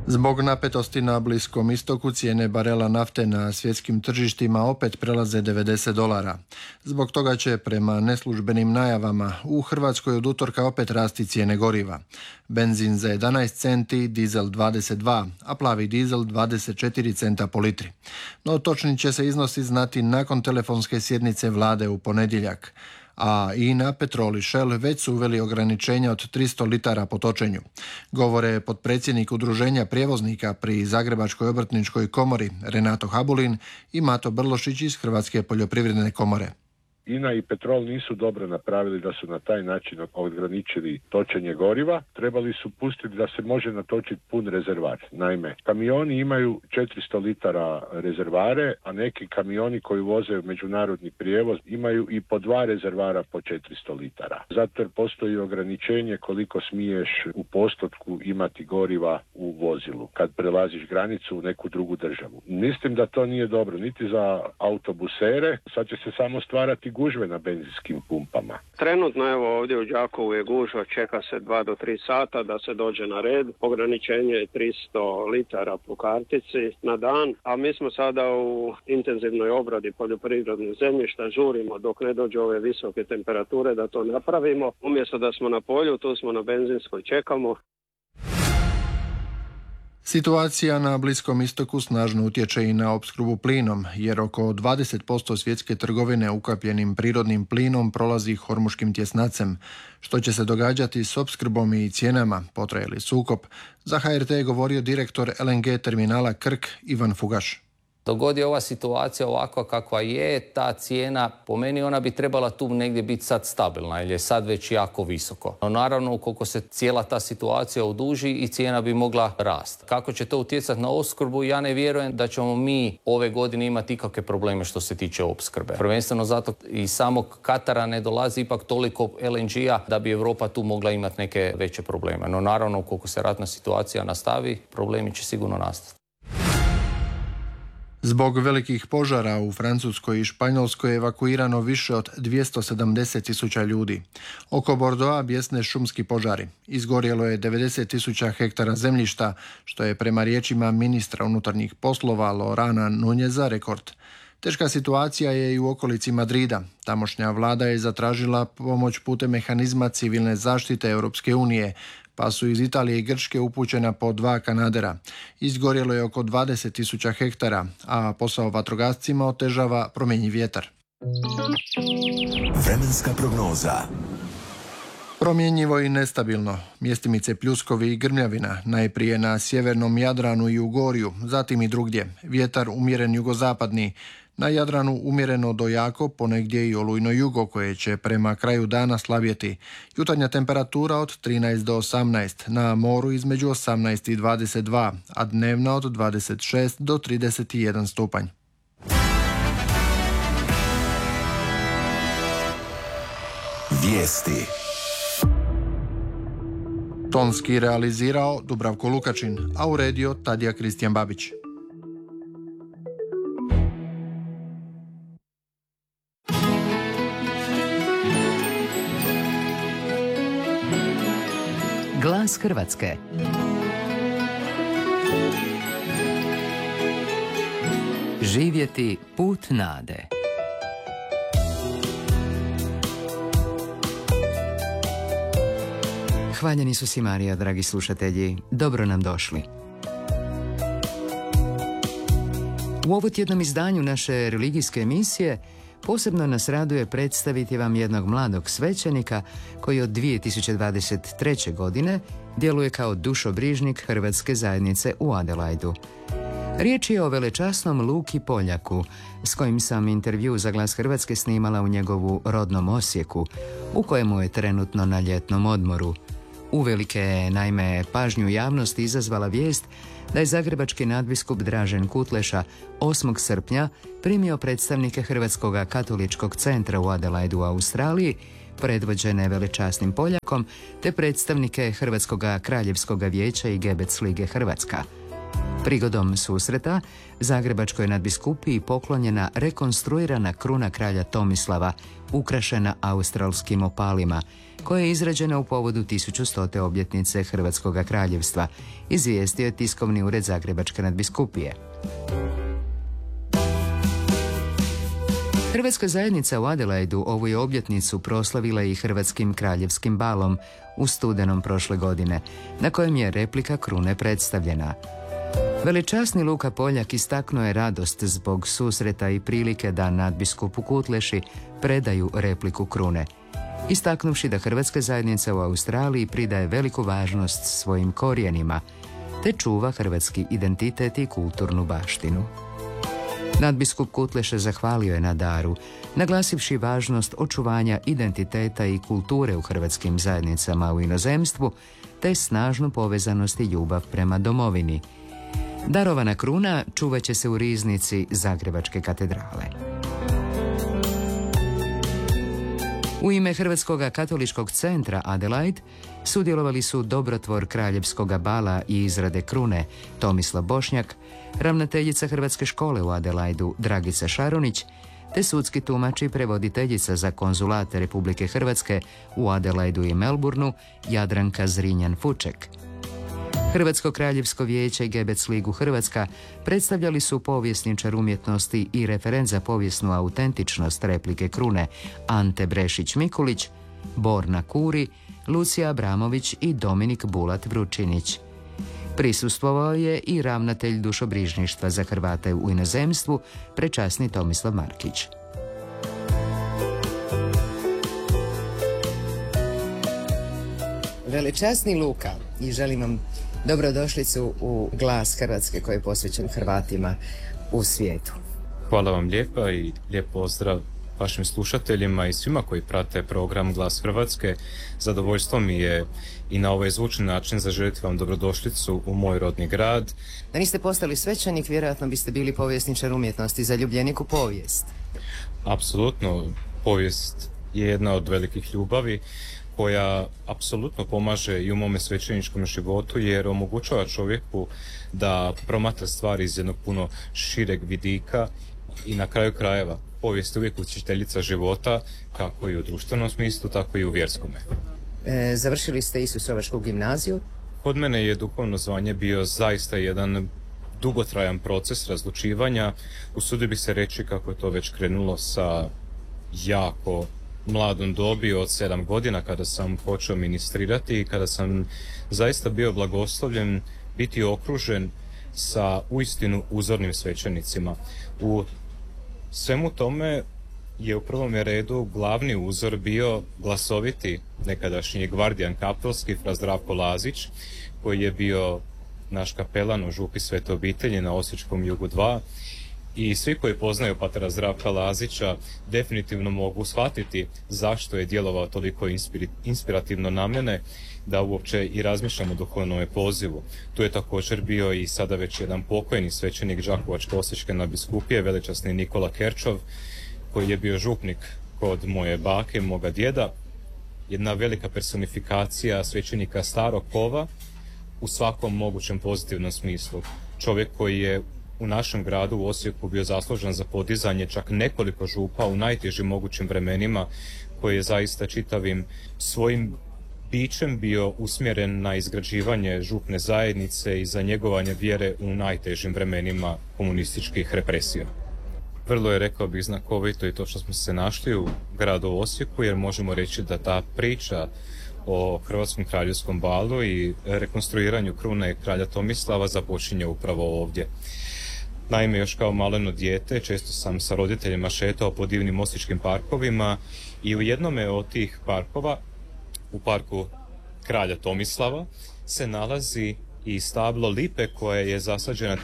Zbog napetosti na Bliskom istoku cijene barela nafte na svjetskim tržištima opet prelaze $90. Zbog toga će prema neslužbenim najavama u Hrvatskoj od utorka opet rasti cijene goriva. Benzin za 11 centi, dizel 22, a plavi dizel 24 centa po litri. No točni će se iznosi znati nakon telefonske sjednice vlade u ponedjeljak. A INA, Petrol i Shell već su uveli ograničenja od 300 litara po točenju. Govore potpredsjednik Udruženja prijevoznika pri Zagrebačkoj obrtničkoj komori Renato Habulin i Mato Brlošić iz Hrvatske poljoprivredne komore. INA i Petrol nisu dobro napravili da su na taj način ograničili točenje goriva. Trebali su pustiti da se može natočiti pun rezervar. Naime, kamioni imaju 400 litara rezervare, a neki kamioni koji voze međunarodni prijevoz imaju i po 2 rezervara po 400 litara. Zato jer postoji ograničenje koliko smiješ u postotku imati goriva u vozilu kad prelaziš granicu u neku drugu državu. Mislim da to nije dobro niti za autobusere, sad će se samo stvarati gužve na benzinskim pumpama. Trenutno evo ovdje u Đakovu je gužva, čeka se 2 do 3 sata da se dođe na red. Ograničenje je 300 litara po kartici na dan, a mi smo sada u intenzivnoj obradi poljoprivrednog zemljišta, žurimo dok ne dođu ove visoke temperature da to napravimo. Umjesto da smo na polju, tu smo na benzinskoj, čekamo. Situacija na Bliskom istoku snažno utječe i na opskrbu plinom, jer oko 20% svjetske trgovine ukapljenim prirodnim plinom prolazi Hormuškim tjesnacem. Što će se događati s opskrbom i cijenama, potraje li sukob? Za HRT je govorio direktor LNG terminala Krk Ivan Fugaš. Dok god je ova situacija ovakva kakva je, ta cijena, po meni ona bi trebala tu negdje biti sad stabilna, jer je sad već jako visoko. No naravno, ukoliko se cijela ta situacija oduži i cijena bi mogla rasti. Kako će to utjecati na opskrbu, ja ne vjerujem da ćemo mi ove godine imati ikakve probleme što se tiče opskrbe. Prvenstveno zato iz samog Katara ne dolazi ipak toliko LNG-a da bi Europa tu mogla imati neke veće probleme. No naravno, ukoliko se ratna situacija nastavi, problemi će sigurno nastati. Zbog velikih požara u Francuskoj i Španjolskoj je evakuirano više od 270.000 ljudi. Oko Bordeauxa bjesne šumski požari. Izgorjelo je 90.000 hektara zemljišta, što je prema riječima ministra unutarnjih poslova Laurana Nuneza rekord. Teška situacija je i u okolici Madrida. Tamošnja vlada je zatražila pomoć putem mehanizma civilne zaštite Europske unije, pa su iz Italije i Grčke upućena po 2 kanadera. Izgorjelo je oko 20.000 hektara, a posao vatrogascima otežava promjenjiv vjetar. Vremenska prognoza. Promjenjivo i nestabilno. Mjestimice pljuskovi i grmljavina, najprije na sjevernom Jadranu i u Gorju, zatim i drugdje. Vjetar umjeren jugozapadni. Na Jadranu umjereno do jako, ponegdje i olujno jugo koje će prema kraju dana slabjeti. Jutarnja temperatura od 13 do 18, na moru između 18 i 22, a dnevna od 26 do 31 stupanj. Vijesti. Tonski realizirao Dubravko Lukačin, a uredio Tadija Kristijan Babić. Glas Hrvatske. Živjeti put nade. Hvaljeni su si Marija, dragi slušatelji. Dobro nam došli. U ovo tjednom izdanju naše religijske emisije posebno nas raduje predstaviti vam jednog mladog svećenika koji od 2023. godine djeluje kao dušobrižnik Hrvatske zajednice u Adelaidu. Riječ je o velečasnom Luki Poljaku, s kojim sam intervju za Glas Hrvatske snimala u njegovu rodnom Osijeku, u kojemu je trenutno na ljetnom odmoru. Uvelike je, naime, pažnju javnosti izazvala vijest da je zagrebački nadbiskup Dražen Kutleša 8. srpnja primio predstavnike Hrvatskog katoličkog centra u Adelaidu u Australiji, predvođene velečasnim Poljakom, te predstavnike Hrvatskog kraljevskog vijeća i Gebets lige Hrvatska. Prigodom susreta Zagrebačkoj nadbiskupiji poklonjena rekonstruirana kruna kralja Tomislava, ukrašena australskim opalima, koja je izrađena u povodu 1100. obljetnice Hrvatskog kraljevstva, izvijestio je tiskovni ured Zagrebačke nadbiskupije. Hrvatska zajednica u Adelaidu ovu je obljetnicu proslavila i Hrvatskim kraljevskim balom u studenom prošle godine, na kojem je replika krune predstavljena. Velečasni Luka Poljak istaknuo je radost zbog susreta i prilike da nadbiskupu Kutleši predaju repliku krune, istaknuvši da Hrvatska zajednica u Australiji pridaje veliku važnost svojim korijenima, te čuva hrvatski identitet i kulturnu baštinu. Nadbiskup Kutleša zahvalio je na daru, naglasivši važnost očuvanja identiteta i kulture u hrvatskim zajednicama u inozemstvu, te snažnu povezanost i ljubav prema domovini. Darovana kruna čuvat će se u riznici Zagrebačke katedrale. U ime Hrvatskog katoličkog centra Adelaide sudjelovali su dobrotvor kraljevskog bala i izrade krune Tomislav Bošnjak, ravnateljica Hrvatske škole u Adelaidu Dragica Šarunić, te sudski tumač i prevoditeljica za konzulate Republike Hrvatske u Adelaidu i Melbourneu Jadranka Zrinjan-Fuček. Hrvatsko kraljevsko vijeće i Gebec ligu Hrvatska predstavljali su povjesničar umjetnosti i referent za povijesnu autentičnost replike krune Ante Brešić-Mikulić, Borna Kuri, Lucija Abramović i Dominik Bulat-Vručinić. Prisustvovao je i ravnatelj dušobrižništva za Hrvate u inozemstvu, prečasni Tomislav Markić. Velečasni Luka, i želim vam dobrodošlicu u Glas Hrvatske koji je posvećen Hrvatima u svijetu. Hvala vam lijepa i lijep pozdrav vašim slušateljima i svima koji prate program Glas Hrvatske. Zadovoljstvo mi je i na ovaj zvučni način zaželjeti vam dobrodošlicu u moj rodni grad. Da niste postali svećenik, vjerojatno biste bili povjesničar umjetnosti, zaljubljenik u povijest. Apsolutno, povijest je jedna od velikih ljubavi koja apsolutno pomaže i u mome svećeničkom životu, jer omogućava čovjeku da promatra stvari iz jednog puno šireg vidika i na kraju krajeva povijest je uvijek učiteljica života, kako i u društvenom smislu, tako i u vjerskome. Završili ste Isusovačku gimnaziju? Kod mene je duhovno zvanje bio zaista jedan dugotrajan proces razlučivanja. Usudio bih se reći kako je to već krenulo sa jako mladom dobi od 7 godina kada sam počeo ministrirati i kada sam zaista bio blagoslovljen biti okružen sa uistinu uzornim svećenicima. U svemu tome je u prvom redu glavni uzor bio glasoviti nekadašnji gvardijan kapelski fra Zdravko Lazić, koji je bio naš kapelan u župi Svete obitelji na Osječkom jugu 2. I svi koji poznaju patera Zdravka Lazića definitivno mogu shvatiti zašto je djelovao toliko inspirativno na mene da uopće i razmišljam o duhovnom pozivu. Tu je također bio i sada već jedan pokojni svećenik Đakovačke Osječke nadbiskupije, velečasni Nikola Kerčov, koji je bio župnik kod moje bake, moga djeda. Jedna velika personifikacija svećenika starog kova u svakom mogućem pozitivnom smislu. Čovjek koji je u našem gradu u Osijeku bio zaslužan za podizanje čak nekoliko župa u najtežim mogućim vremenima, koji je zaista čitavim svojim bićem bio usmjeren na izgrađivanje župne zajednice i za njegovanje vjere u najtežim vremenima komunističkih represija. Vrlo je, rekao bih, znakovito i to što smo se našli u gradu Osijeku, jer možemo reći da ta priča o Hrvatskom kraljevskom balu i rekonstruiranju krune kralja Tomislava započinje upravo ovdje. Naime, još kao maleno dijete često sam sa roditeljima šetao po divnim osječkim parkovima i u jednome od tih parkova, u parku kralja Tomislava, se nalazi i stablo lipe koje je zasađena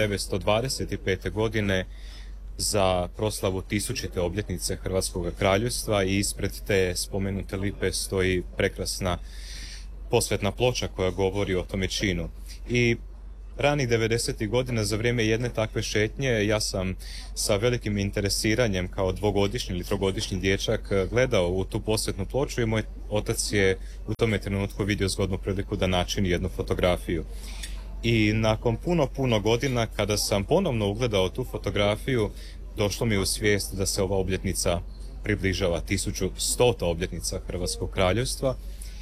1925. godine za proslavu 1000. obljetnice Hrvatskog kraljevstva i ispred te spomenute lipe stoji prekrasna posvetna ploča koja govori o tome činu. I ranih 90. godina za vrijeme jedne takve šetnje ja sam sa velikim interesiranjem kao 2-godišnji ili 3-godišnji dječak gledao u tu posvetnu ploču i moj otac je u tome trenutku vidio zgodnu priliku da načini jednu fotografiju. I nakon puno godina kada sam ponovno ugledao tu fotografiju, došlo mi u svijest da se ova obljetnica približava 1100. obljetnica Hrvatskog kraljevstva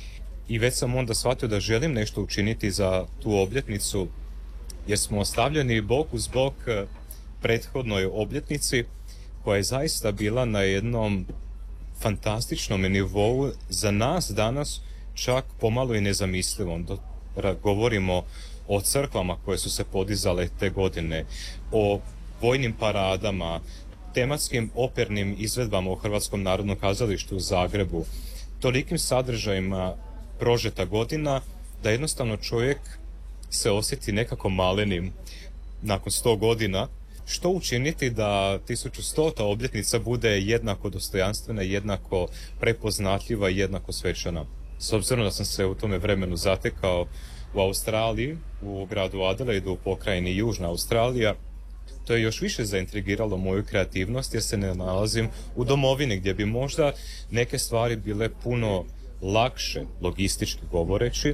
i već sam onda shvatio da želim nešto učiniti za tu obljetnicu jer smo ostavljeni bok uz bok prethodnoj obljetnici koja je zaista bila na jednom fantastičnom nivou za nas danas čak pomalo i nezamislivom. Govorimo o crkvama koje su se podizale te godine, o vojnim paradama, tematskim opernim izvedbama u Hrvatskom narodnom kazalištu u Zagrebu, tolikim sadržajima prožeta godina da jednostavno čovjek se osjeti nekako malenim nakon 100 godina. Što učiniti da 1100. obljetnica bude jednako dostojanstvena, jednako prepoznatljiva i jednako svečana? S obzirom da sam se u tome vremenu zatekao u Australiji, u gradu Adelaidu, u pokrajini Južna Australija, to je još više zaintrigiralo moju kreativnost jer se ne nalazim u domovini gdje bi možda neke stvari bile puno lakše, logistički govoreći,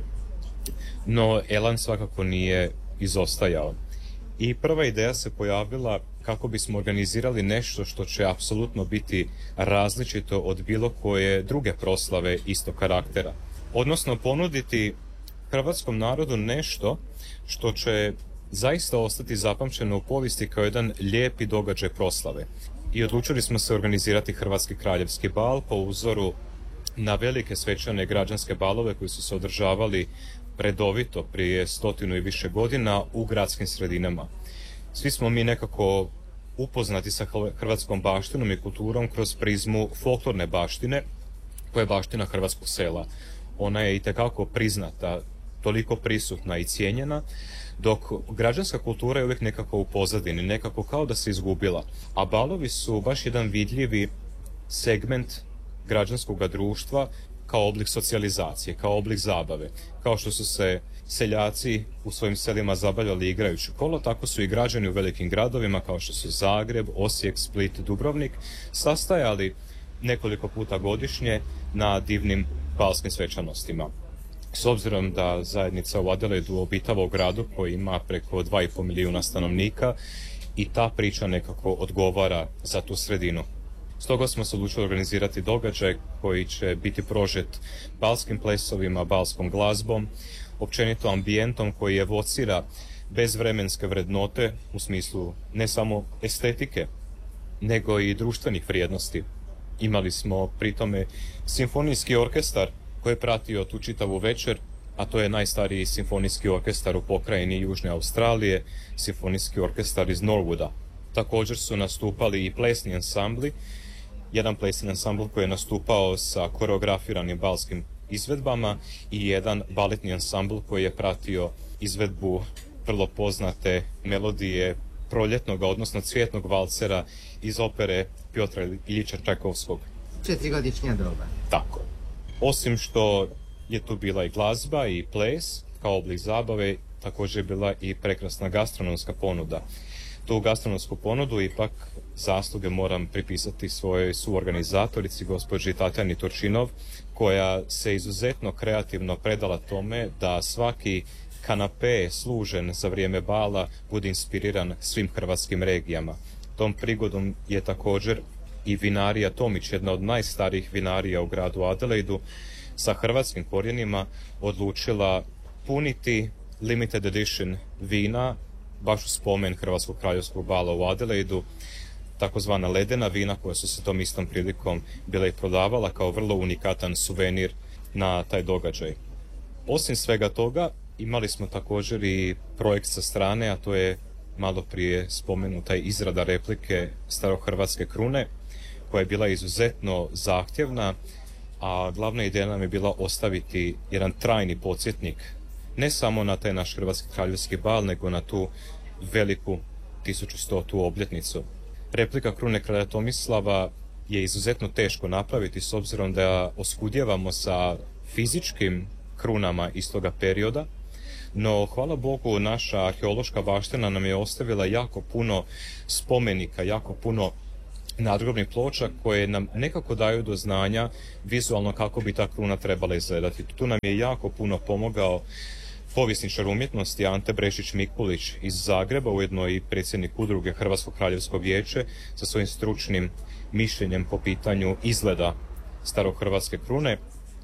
no elan svakako nije izostajao. I prva ideja se pojavila kako bismo organizirali nešto što će apsolutno biti različito od bilo koje druge proslave istog karaktera. Odnosno ponuditi hrvatskom narodu nešto što će zaista ostati zapamćeno u povijesti kao jedan lijepi događaj proslave. I odlučili smo se organizirati Hrvatski kraljevski bal po uzoru na velike svečane građanske balove koji su se održavali redovito prije 100 i više godina u gradskim sredinama. Svi smo mi nekako upoznati sa hrvatskom baštinom i kulturom kroz prizmu folklorne baštine, koja je baština hrvatskog sela. Ona je itekako priznata, toliko prisutna i cijenjena, dok građanska kultura je uvijek nekako u pozadini, nekako kao da se izgubila. A balovi su baš jedan vidljivi segment građanskog društva kao oblik socijalizacije, kao oblik zabave. Kao što su se seljaci u svojim selima zabavljali igrajući kolo, tako su i građani u velikim gradovima kao što su Zagreb, Osijek, Split, Dubrovnik sastajali nekoliko puta godišnje na divnim balskim svečanostima. S obzirom da zajednica u Adelaidu obitava u gradu koji ima preko 2,5 milijuna stanovnika i ta priča nekako odgovara za tu sredinu. Stoga smo se odlučili organizirati događaj koji će biti prožet balskim plesovima, balskom glazbom, općenito ambijentom koji evocira bezvremenske vrednote u smislu ne samo estetike, nego i društvenih vrijednosti. Imali smo pritome simfonijski orkestar koji je pratio tu čitavu večer, a to je najstariji simfonijski orkestar u pokrajini Južne Australije, simfonijski orkestar iz Norwooda. Također su nastupali i plesni ansambli, jedan plesni ansambl koji je nastupao sa koreografiranim balskim izvedbama i jedan baletni ansambl koji je pratio izvedbu vrlo poznate melodije proljetnog, odnosno cvjetnog valcera iz opere Pjotra Iljiča Čajkovskog. 4-godišnja doba. Tako. Osim što je tu bila i glazba i ples kao oblik zabave, također je bila i prekrasna gastronomska ponuda. Tu gastronomsku ponudu ipak zasluge moram pripisati svojoj suorganizatorici, gospođi Tatjani Turčinov, koja se izuzetno kreativno predala tome da svaki kanape služen za vrijeme bala bude inspiriran svim hrvatskim regijama. Tom prigodom je također i vinarija Tomić, jedna od najstarijih vinarija u gradu Adelaidu, sa hrvatskim korijenima odlučila puniti limited edition vina baš u spomen Hrvatskog kraljevskog bala u Adelaidu, takozvana ledena vina koja su se tom istom prilikom bila i prodavala kao vrlo unikatan suvenir na taj događaj. Osim svega toga, imali smo također i projekt sa strane, a to je malo prije spomenuta izrada replike starohrvatske krune, koja je bila izuzetno zahtjevna, a glavna ideja nam je bila ostaviti jedan trajni podsjetnik ne samo na taj naš Hrvatski kraljevski bal, nego na tu veliku 1100. obljetnicu. Replika krune kralja Tomislava je izuzetno teško napraviti s obzirom da oskudjevamo sa fizičkim krunama iz toga perioda, no hvala Bogu naša arheološka baština nam je ostavila jako puno spomenika, jako puno nadgrobnih ploča koje nam nekako daju do znanja vizualno kako bi ta kruna trebala izgledati. Tu nam je jako puno pomogao povjesničar umjetnosti Ante Brešić-Mikulić iz Zagreba, ujedno i predsjednik udruge Hrvatsko kraljevsko vijeće, sa svojim stručnim mišljenjem po pitanju izgleda starohrvatske krune,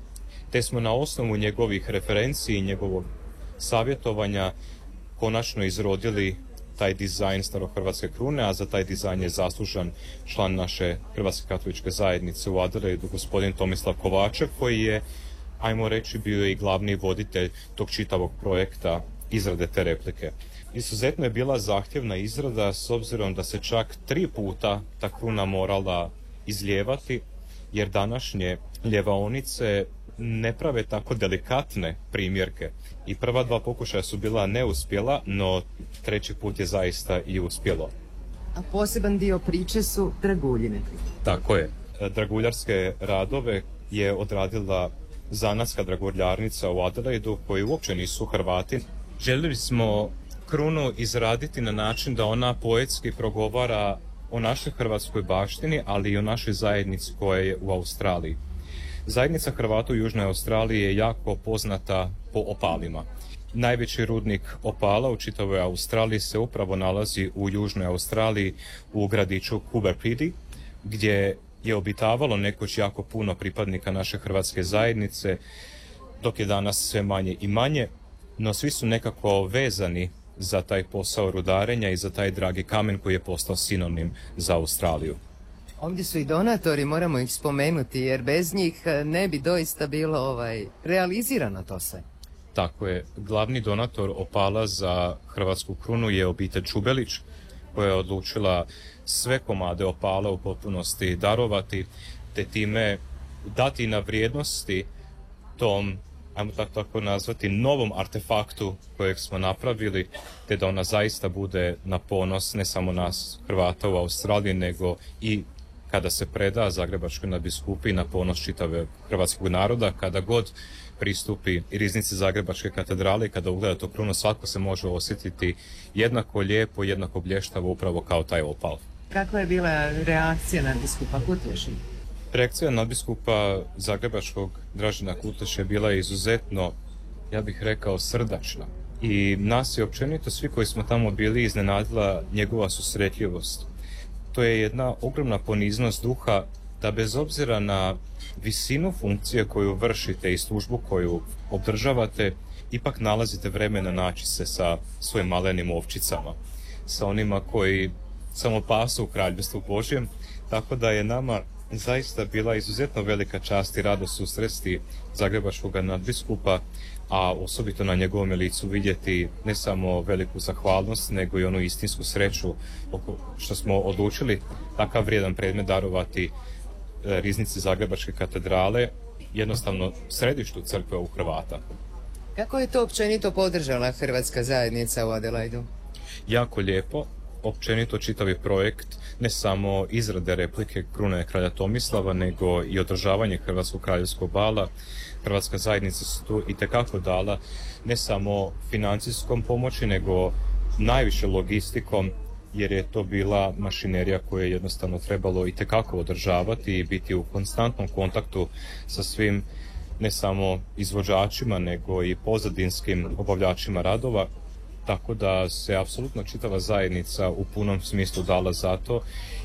te smo na osnovu njegovih referenci i njegovog savjetovanja konačno izrodili taj dizajn starohrvatske krune, a za taj dizajn je zaslužan član naše Hrvatske katoličke zajednice u Adelaidu, gospodin Tomislav Kovačev, koji je, ajmo reći, bio i glavni voditelj tog čitavog projekta izrade te replike. Izuzetno je bila zahtjevna izrada s obzirom da se čak 3 puta ta kruna morala izlijevati, jer današnje ljevaonice ne prave tako delikatne primjerke. I prva 2 pokušaja su bila neuspjela, no 3. put je zaista i uspjelo. A poseban dio priče su draguljine. Tako je. Draguljarske radove je odradila zanatska draguljarnica u Adelaidu, koji uopće nisu Hrvati. Željeli smo krunu izraditi na način da ona poetski progovara o našoj hrvatskoj baštini, ali i o našoj zajednici koja je u Australiji. Zajednica Hrvata u Južnoj Australiji je jako poznata po opalima. Najveći rudnik opala u čitavoj Australiji se upravo nalazi u Južnoj Australiji u gradiću Coober Pedy, gdje je obitavalo nekoć jako puno pripadnika naše hrvatske zajednice, dok je danas sve manje i manje, no svi su nekako vezani za taj posao rudarenja i za taj dragi kamen koji je postao sinonim za Australiju. Ovdje su i donatori, moramo ih spomenuti, jer bez njih ne bi doista bilo realizirano to sve. Tako je. Glavni donator opala za hrvatsku krunu je obitelj Čubelić, koja je odlučila sve komade opala u potpunosti darovati, te time dati na vrijednosti tom, ajmo tako nazvati, novom artefaktu kojeg smo napravili, te da ona zaista bude na ponos ne samo nas Hrvata u Australiji, nego i kada se preda Zagrebačkoj nadbiskupiji na ponos čitave hrvatskog naroda. Kada god pristupi riznici Zagrebačke katedrale i kada ugleda tu krunu, svatko se može osjetiti jednako lijepo, jednako blještavo upravo kao taj opal. Kakva je bila reakcija nadbiskupa Kutleša? Reakcija nadbiskupa Zagrebačkog Dražena Kutleše je bila izuzetno, ja bih rekao, srdačna. I nas je općenito, svi koji smo tamo bili, iznenadila njegova susretljivost. To je jedna ogromna poniznost duha da bez obzira na visinu funkcije koju vršite i službu koju obdržavate, ipak nalazite vremena naći se sa svojim malenim ovčicama, sa onima koji samo pasu u kraljevstvu Božjem, tako da je nama zaista bila izuzetno velika čast i radost susresti zagrebačkog nadbiskupa, a osobito na njegovom licu vidjeti ne samo veliku zahvalnost, nego i onu istinsku sreću što smo odlučili takav vrijedan predmet darovati riznici Zagrebačke katedrale, jednostavno središtu crkve u Hrvata. Kako je to općenito podržala hrvatska zajednica u Adelaidu? Jako lijepo. Općenito čitavi projekt, ne samo izrade replike krune kralja Tomislava, nego i održavanje Hrvatskog kraljevskog bala. Hrvatska zajednica se tu itekako dala ne samo financijskom pomoći, nego najviše logistikom, jer je to bila mašinerija koju je jednostavno trebalo itekako održavati i biti u konstantnom kontaktu sa svim, ne samo izvođačima, nego i pozadinskim obavljačima radova. Tako da se apsolutno čitava zajednica u punom smislu dala za to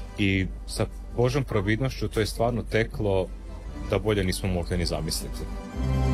i sa Božom providnošću to je stvarno teklo da bolje nismo mogli ni zamisliti.